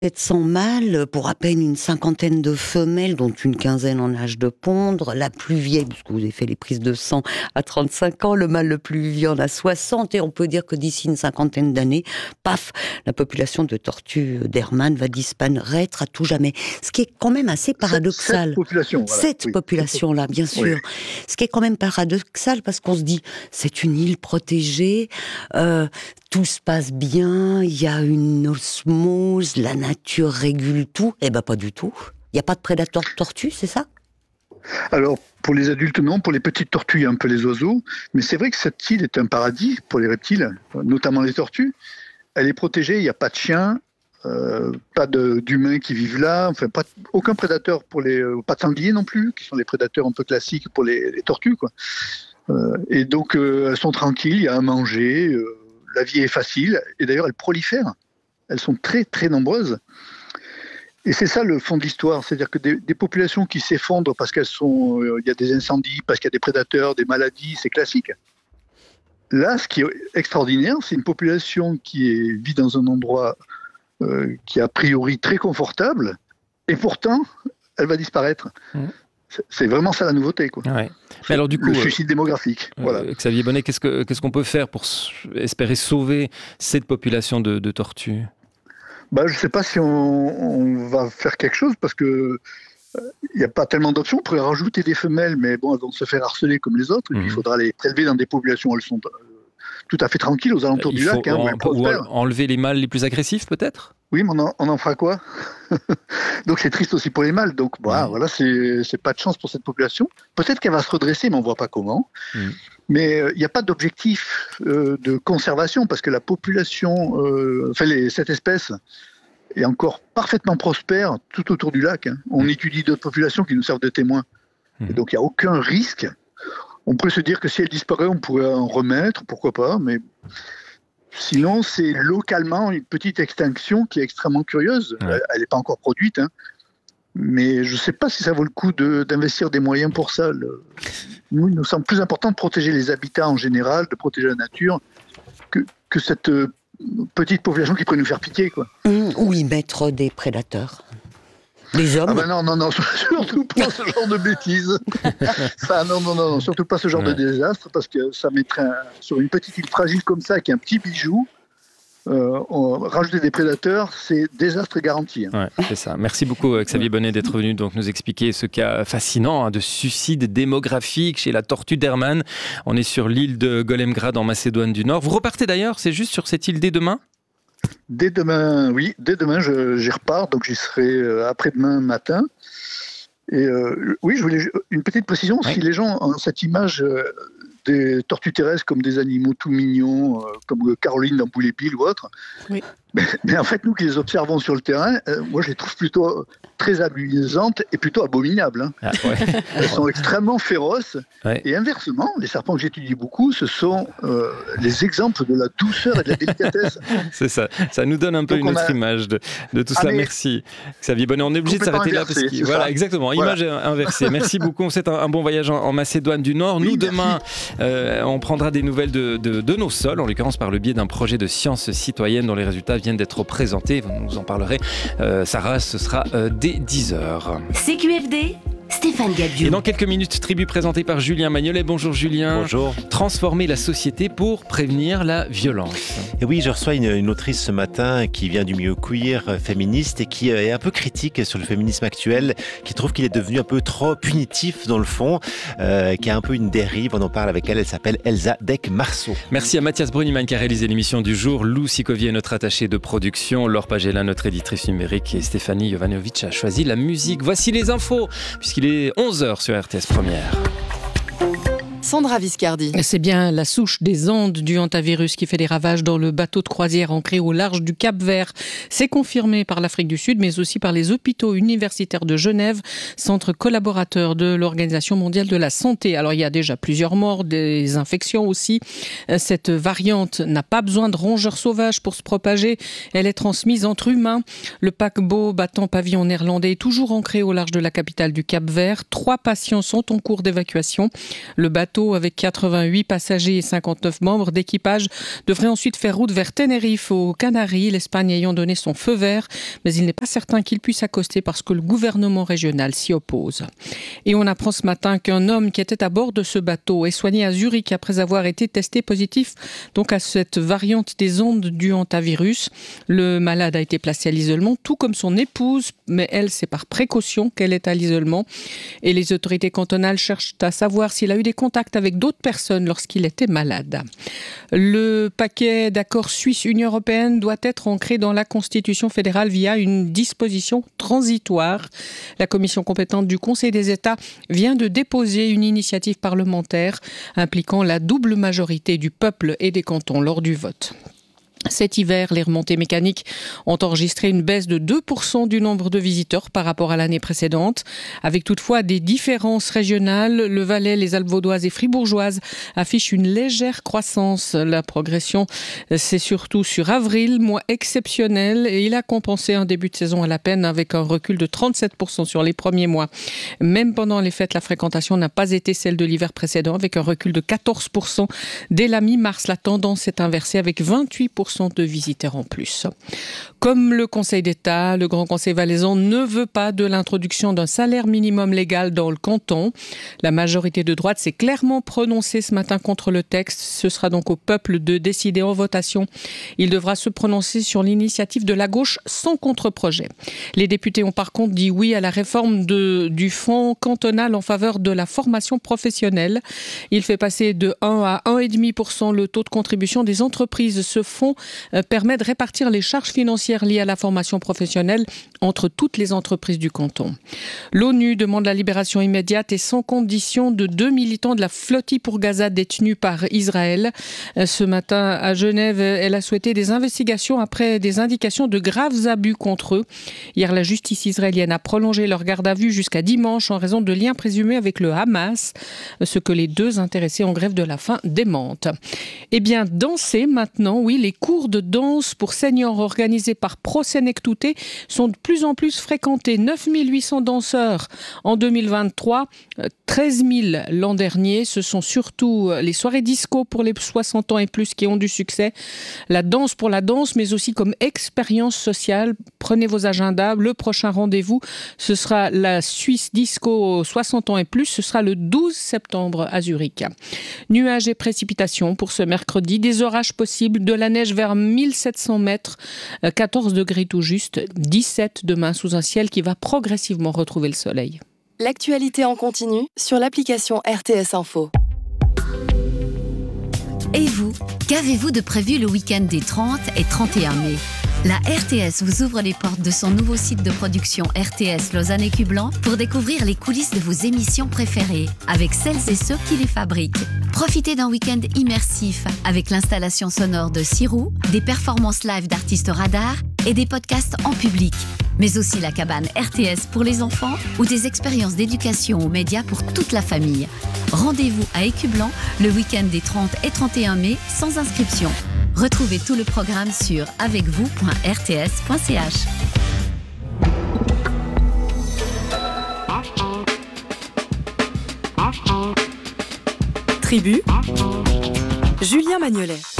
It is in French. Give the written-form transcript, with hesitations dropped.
700 mâles pour à peine une cinquantaine de femelles, dont une quinzaine en âge de pondre. La plus vieille, puisque vous avez fait les prises de sang, à 35 ans, le mâle le plus vieux en a 60, et on peut dire que d'ici une cinquantaine d'années, paf, la population de tortues d'Hermann va disparaître à tout jamais. Ce qui est quand même assez paradoxal. Cette population, voilà. Cette population-là, bien sûr. Oui. Ce qui est quand même paradoxal, parce qu'on se dit, c'est une île protégée, tout se passe bien, il y a une osmose, la nature régule tout. Eh ben pas du tout. Il n'y a pas de prédateurs de tortues, c'est ça ? Alors, pour les adultes, non. Pour les petites tortues, il y a un peu les oiseaux. Mais c'est vrai que cette île est un paradis pour les reptiles, notamment les tortues. Elle est protégée, il n'y a pas de chiens, pas d'humains qui vivent là. Enfin, aucun prédateur pour pas de sangliers non plus, qui sont les prédateurs un peu classiques pour les tortues, quoi. Et donc, elles sont tranquilles, il y a à manger, la vie est facile. Et d'ailleurs, elles prolifèrent. Elles sont très, très nombreuses. Et c'est ça le fond de l'histoire, c'est-à-dire que des populations qui s'effondrent parce il y a des incendies, parce qu'il y a des prédateurs, des maladies, c'est classique. Là, ce qui est extraordinaire, c'est une population qui vit dans un endroit qui est a priori très confortable, et pourtant, elle va disparaître. C'est vraiment ça la nouveauté, quoi. Ouais. Mais alors, du coup, le suicide démographique. Voilà. Xavier Bonnet, qu'est-ce qu'on peut faire pour espérer sauver cette population de tortues ? Je ne sais pas si on va faire quelque chose, parce que il n'y a pas tellement d'options. On pourrait rajouter des femelles, mais bon, elles vont se faire harceler comme les autres. Et puis, il faudra les prélever dans des populations où elles sont tout à fait tranquilles, aux alentours du lac. Ou enlever les mâles les plus agressifs, peut-être ? Oui, mais on en fera quoi ? Donc c'est triste aussi pour les mâles. Donc voilà, c'est pas de chance pour cette population. Peut-être qu'elle va se redresser, mais on voit pas comment. Mais il n'y a pas d'objectif de conservation, parce que la population, cette espèce est encore parfaitement prospère tout autour du lac. On étudie d'autres populations qui nous servent de témoins. Et donc il n'y a aucun risque. On pourrait se dire que si elle disparaît, on pourrait en remettre, pourquoi pas, mais sinon, c'est localement une petite extinction qui est extrêmement curieuse. Ouais. Elle n'est pas encore produite, mais je ne sais pas si ça vaut le coup d'investir des moyens pour ça. Nous, il nous semble plus important de protéger les habitats en général, de protéger la nature, que cette petite population qui pourrait nous faire pitié, quoi. Ou y mettre des prédateurs. Les hommes. Non, surtout pas ce genre de bêtises. Non, surtout pas ce genre de désastre, parce que ça mettrait sur une petite île fragile comme ça, qui est un petit bijou, rajouter des prédateurs, c'est désastre garanti. Ouais, c'est ça. Merci beaucoup Xavier Bonnet d'être venu donc nous expliquer ce cas fascinant de suicide démographique chez la tortue d'Hermann. On est sur l'île de Golemgrad en Macédoine du Nord. Vous repartez d'ailleurs, c'est juste sur cette île dès demain ? Dès demain, j'y repars, donc j'y serai après-demain matin. Et oui, je voulais une petite précision, si les gens ont cette image des tortues terrestres comme des animaux tout mignons, comme Caroline dans Boulet Bill ou autre, mais en fait, nous qui les observons sur le terrain, moi je les trouve plutôt très amusantes et plutôt abominables. Elles sont extrêmement féroces. Et inversement, les serpents que j'étudie beaucoup, ce sont les exemples de la douceur et de la délicatesse. C'est ça. Ça nous donne un peu une autre image de tout cela. Merci Xavier Bonnet. On est obligé de s'arrêter là parce que voilà, exactement. Image inversée. Merci beaucoup. C'est un bon voyage en Macédoine du Nord. Nous demain, on prendra des nouvelles de nos sols, en l'occurrence par le biais d'un projet de sciences citoyennes dont les résultats viennent d'être présentés. Vous nous en parlerez. Sarah, ce sera dès 10h. CQFD, Stéphane Gabiou. Et dans quelques minutes, tribu présentée par Julien Magnolet. Bonjour Julien. Bonjour. Transformer la société pour prévenir la violence. Et oui, je reçois une autrice ce matin qui vient du milieu queer, féministe, et qui est un peu critique sur le féminisme actuel, qui trouve qu'il est devenu un peu trop punitif dans le fond, qui a un peu une dérive. On en parle avec elle, elle s'appelle Elsa Deck-Marceau. Merci à Mathias Bruniman qui a réalisé l'émission du jour, Lou Sikovier, notre attachée de production, Laure Pagela, notre éditrice numérique, et Stéphanie Jovanovic a choisi la musique. Voici les infos, puisqu'il est 11h sur RTS Première. Sandra Viscardi. C'est bien la souche des Andes du hantavirus qui fait des ravages dans le bateau de croisière ancré au large du Cap-Vert. C'est confirmé par l'Afrique du Sud, mais aussi par les hôpitaux universitaires de Genève, centre collaborateur de l'Organisation mondiale de la santé. Alors, il y a déjà plusieurs morts, des infections aussi. Cette variante n'a pas besoin de rongeurs sauvages pour se propager. Elle est transmise entre humains. Le paquebot battant pavillon néerlandais est toujours ancré au large de la capitale du Cap-Vert. 3 patients sont en cours d'évacuation. Le bateau bateau avec 88 passagers et 59 membres d'équipage devrait ensuite faire route vers Tenerife aux Canaries, l'Espagne ayant donné son feu vert, mais il n'est pas certain qu'il puisse accoster parce que le gouvernement régional s'y oppose. Et on apprend ce matin qu'un homme qui était à bord de ce bateau est soigné à Zurich après avoir été testé positif donc à cette variante des ondes du hantavirus. Le malade a été placé à l'isolement, tout comme son épouse, mais elle, c'est par précaution qu'elle est à l'isolement. Et les autorités cantonales cherchent à savoir s'il a eu des contacts avec d'autres personnes lorsqu'il était malade. Le paquet d'accords Suisse-Union européenne doit être ancré dans la Constitution fédérale via une disposition transitoire. La commission compétente du Conseil des États vient de déposer une initiative parlementaire impliquant la double majorité du peuple et des cantons lors du vote. Cet hiver, les remontées mécaniques ont enregistré une baisse de 2% du nombre de visiteurs par rapport à l'année précédente, avec toutefois des différences régionales. Le Valais, les Alpes vaudoises et fribourgeoises affichent une légère croissance. La progression, c'est surtout sur avril, mois exceptionnel, et il a compensé un début de saison à la peine avec un recul de 37% sur les premiers mois. Même pendant les fêtes, la fréquentation n'a pas été celle de l'hiver précédent, avec un recul de 14%. Dès la mi-mars, la tendance s'est inversée avec 28% de visiteurs en plus. Comme le Conseil d'État, le Grand Conseil valaisan ne veut pas de l'introduction d'un salaire minimum légal dans le canton. La majorité de droite s'est clairement prononcée ce matin contre le texte. Ce sera donc au peuple de décider en votation. Il devra se prononcer sur l'initiative de la gauche sans contre-projet. Les députés ont par contre dit oui à la réforme du fonds cantonal en faveur de la formation professionnelle. Il fait passer de 1 à 1,5% le taux de contribution des entreprises. Ce fonds permet de répartir les charges financières liées à la formation professionnelle entre toutes les entreprises du canton. L'ONU demande la libération immédiate et sans condition de 2 militants de la flottille pour Gaza détenus par Israël. Ce matin, à Genève, elle a souhaité des investigations après des indications de graves abus contre eux. Hier, la justice israélienne a prolongé leur garde à vue jusqu'à dimanche en raison de liens présumés avec le Hamas, ce que les deux intéressés en grève de la faim démentent. Eh bien, danser maintenant, oui, les cours de danse pour seniors organisés par Pro Senectute sont de plus en plus fréquentés. 9 800 danseurs en 2023, 13 000 l'an dernier. Ce sont surtout les soirées disco pour les 60 ans et plus qui ont du succès. La danse pour la danse, mais aussi comme expérience sociale. Prenez vos agendas. Le prochain rendez-vous, ce sera la Suisse Disco 60 ans et plus. Ce sera le 12 septembre à Zurich. Nuages et précipitations pour ce mercredi. Des orages possibles, de la neige vers 1700 mètres, 14 degrés tout juste, 17 demain sous un ciel qui va progressivement retrouver le soleil. L'actualité en continu sur l'application RTS Info. Et vous, qu'avez-vous de prévu le week-end des 30 et 31 mai ? La RTS vous ouvre les portes de son nouveau site de production RTS Lausanne Écublens pour découvrir les coulisses de vos émissions préférées avec celles et ceux qui les fabriquent. Profitez d'un week-end immersif avec l'installation sonore de Sirou, des performances live d'artistes radars et des podcasts en public. Mais aussi la cabane RTS pour les enfants ou des expériences d'éducation aux médias pour toute la famille. Rendez-vous à Écublens le week-end des 30 et 31 mai sans inscription. Retrouvez tout le programme sur avecvous.rts.ch. Tribu, Julien Magnolet.